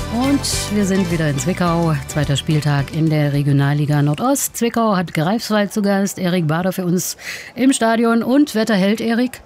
Und wir sind wieder in Zwickau, zweiter Spieltag in der Regionalliga Nordost. Zwickau hat Greifswald zu Gast, Erik Bader für uns im Stadion. Und Wetter hält, Erik?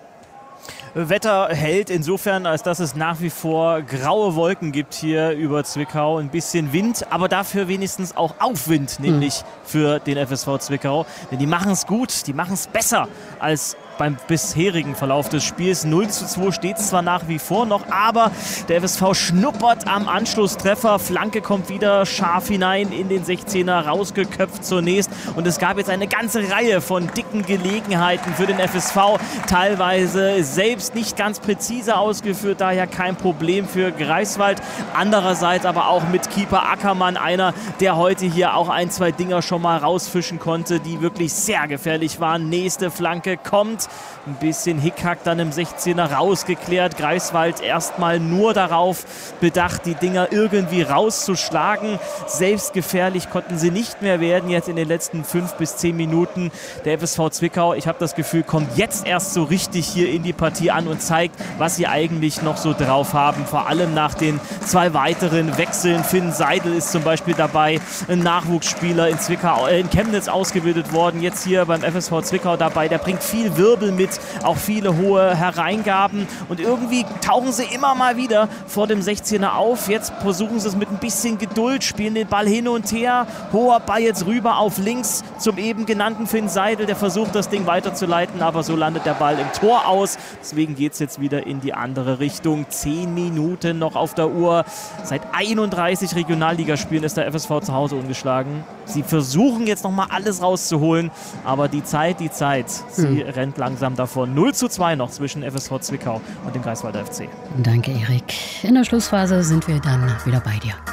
Wetter hält insofern, als dass es nach wie vor graue Wolken gibt hier über Zwickau. Ein bisschen Wind, aber dafür wenigstens auch Aufwind, nämlich für den FSV Zwickau. Denn die machen es gut, die machen es besser als beim bisherigen Verlauf des Spiels. 0:2 steht es zwar nach wie vor noch, aber der FSV schnuppert am Anschlusstreffer. Flanke kommt wieder scharf hinein in den 16er, rausgeköpft zunächst. Und es gab jetzt eine ganze Reihe von dicken Gelegenheiten für den FSV. Teilweise selbst nicht ganz präzise ausgeführt, daher kein Problem für Greifswald. Andererseits aber auch mit Keeper Ackermann, einer, der heute hier auch ein, zwei Dinger schon mal rausfischen konnte, die wirklich sehr gefährlich waren. Nächste Flanke kommt. Ein bisschen Hickhack dann im 16er rausgeklärt. Greifswald erstmal nur darauf bedacht, die Dinger irgendwie rauszuschlagen. Selbstgefährlich konnten sie nicht mehr werden jetzt in den letzten 5 bis 10 Minuten. Der FSV Zwickau, ich habe das Gefühl, kommt jetzt erst so richtig hier in die Partie an und zeigt, was sie eigentlich noch so drauf haben. Vor allem nach den 2 weiteren Wechseln. Finn Seidel ist zum Beispiel dabei, ein Nachwuchsspieler in Chemnitz ausgebildet worden. Jetzt hier beim FSV Zwickau dabei. Der bringt viel Wirbel mit, auch viele hohe Hereingaben und irgendwie tauchen sie immer mal wieder vor dem 16er auf. Jetzt versuchen sie es mit ein bisschen Geduld, spielen den Ball hin und her. Hoher Ball jetzt rüber auf links zum eben genannten Finn Seidel, der versucht das Ding weiterzuleiten, aber so landet der Ball im Tor aus. Deswegen geht es jetzt wieder in die andere Richtung. 10 Minuten noch auf der Uhr. Seit 31 Regionalligaspielen ist der FSV zu Hause ungeschlagen. Sie versuchen jetzt nochmal alles rauszuholen, aber die Zeit, sie rennt langsam davon. 0:2 noch zwischen FSV Zwickau und dem Greifswalder FC. Danke, Erik. In der Schlussphase sind wir dann wieder bei dir.